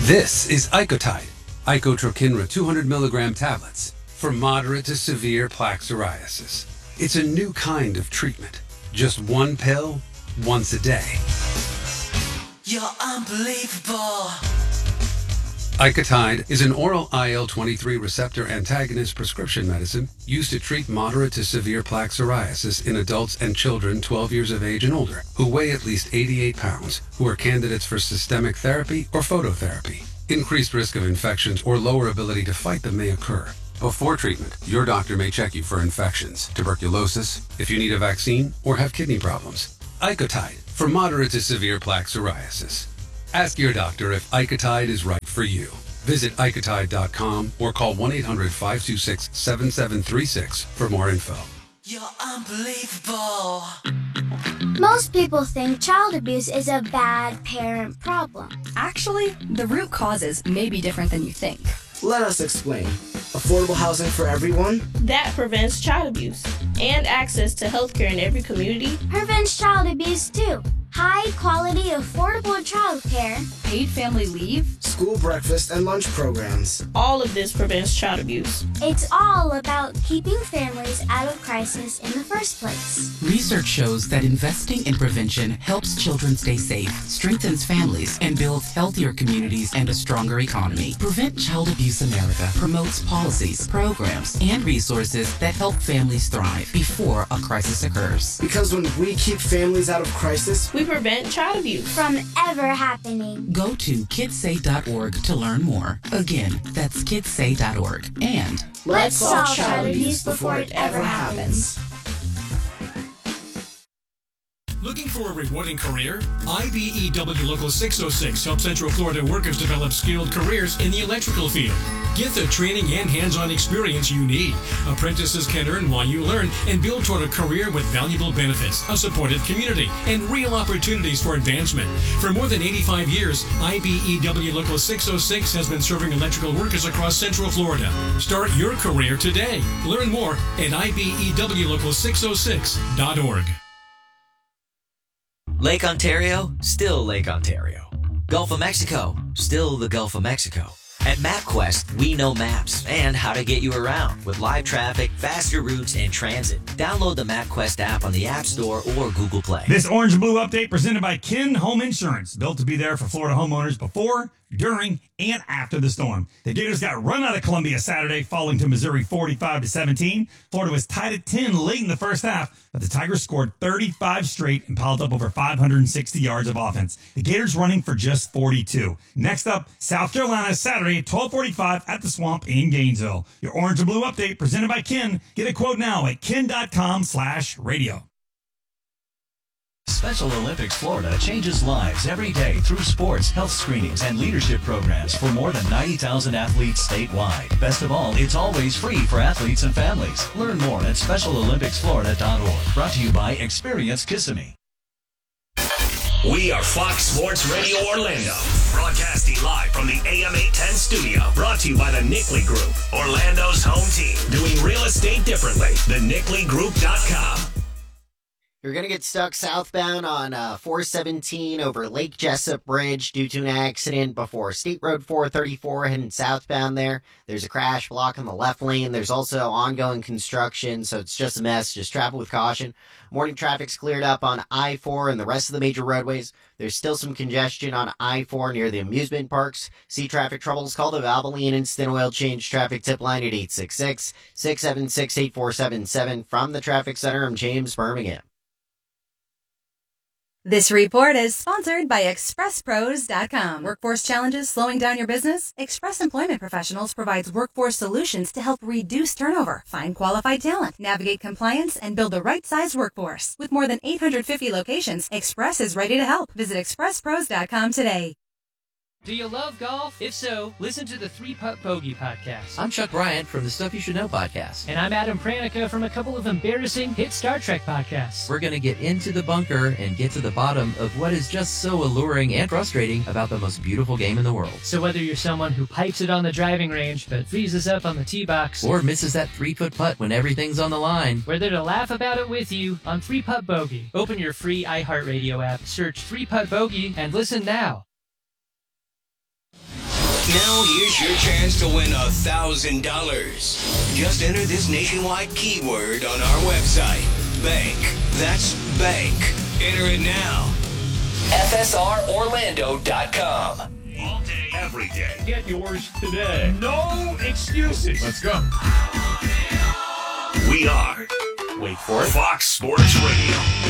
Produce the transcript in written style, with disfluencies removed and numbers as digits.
This is Icotide, Icotrokinra 200 milligram tablets for moderate to severe plaque psoriasis. It's a new kind of treatment. Just one pill, once a day. You're unbelievable. Icotide is an oral IL-23 receptor antagonist prescription medicine used to treat moderate to severe plaque psoriasis in adults and children 12 years of age and older who weigh at least 88 pounds, who are candidates for systemic therapy or phototherapy. Increased risk of infections or lower ability to fight them may occur. Before treatment, your doctor may check you for infections, tuberculosis, if you need a vaccine, or have kidney problems. Icotide for moderate to severe plaque psoriasis. Ask your doctor if Icotide is right for you. Visit Icotide.com or call 1-800-526-7736 for more info. You're unbelievable. Most people think child abuse is a bad parent problem. Actually, the root causes may be different than you think. Let us explain. Affordable housing for everyone? That prevents child abuse. And access to healthcare in every community prevents child abuse too. High quality, affordable childcare, paid family leave, school breakfast and lunch programs. All of this prevents child abuse. It's all about keeping families out of crisis in the first place. Research shows that investing in prevention helps children stay safe, strengthens families, and builds healthier communities and a stronger economy. Prevent Child Abuse America promotes policies, programs, and resources that help families thrive before a crisis occurs. Because when we keep families out of crisis, we prevent child abuse from ever happening. Go to kidsay.org to learn more. Again, that's kidsay.org. And let's solve child abuse before it ever happens. Looking for a rewarding career? IBEW Local 606 helps Central Florida workers develop skilled careers in the electrical field. Get the training and hands-on experience you need. Apprentices can earn while you learn and build toward a career with valuable benefits, a supportive community, and real opportunities for advancement. For more than 85 years, IBEW Local 606 has been serving electrical workers across Central Florida. Start your career today. Learn more at IBEWLocal606.org. Lake Ontario, still Lake Ontario. Gulf of Mexico, still the Gulf of Mexico. At MapQuest, we know maps and how to get you around with live traffic, faster routes, and transit. Download the MapQuest app on the App Store or Google Play. This Orange and Blue update presented by Kin Home Insurance, built to be there for Florida homeowners before, during, and after the storm. The Gators got run out of Columbia Saturday, falling to Missouri 45-17. Florida was tied at 10 late in the first half, but the Tigers scored 35 straight and piled up over 560 yards of offense. The Gators running for just 42. Next up, South Carolina Saturday at 12:45 at the Swamp in Gainesville. Your Orange and Blue update presented by Kin. Get a quote now at kin.com/radio. Special Olympics Florida changes lives every day through sports, health screenings, and leadership programs for more than 90,000 athletes statewide. Best of all, it's always free for athletes and families. Learn more at SpecialOlympicsFlorida.org. Brought to you by Experience Kissimmee. We are Fox Sports Radio Orlando, broadcasting live from the AM 810 studio. Brought to you by the Nickley Group, Orlando's home team, doing real estate differently. TheNickleyGroup.com. You're going to get stuck southbound on 417 over Lake Jessup Bridge due to an accident before State Road 434 heading southbound there. There's a crash blocking the left lane. There's also ongoing construction, so it's just a mess. Just travel with caution. Morning traffic's cleared up on I-4 and the rest of the major roadways. There's still some congestion on I-4 near the amusement parks. See traffic troubles, call the Valvoline Instant Oil Change traffic tip line at 866-676-8477. From the Traffic Center, I'm James Birmingham. This report is sponsored by ExpressPros.com. Workforce challenges slowing down your business? Express Employment Professionals provides workforce solutions to help reduce turnover, find qualified talent, navigate compliance, and build the right-sized workforce. With more than 850 locations, Express is ready to help. Visit ExpressPros.com today. Do you love golf? If so, listen to the 3-Putt Bogey podcast. I'm Chuck Bryant from the Stuff You Should Know podcast. And I'm Adam Pranica from a couple of embarrassing hit Star Trek podcasts. We're going to get into the bunker and get to the bottom of what is just so alluring and frustrating about the most beautiful game in the world. So whether you're someone who pipes it on the driving range but freezes up on the tee box, or misses that 3-foot putt when everything's on the line, we're there to laugh about it with you on 3-Putt Bogey. Open your free iHeartRadio app, search 3-Putt Bogey, and listen now. Now here's your chance to win $1,000. Just enter this nationwide keyword on our website. Bank. That's bank. Enter it now. FSROrlando.com. All day, every day. Get yours today. No excuses. Let's go. We are Wait for it. Fox Sports Radio.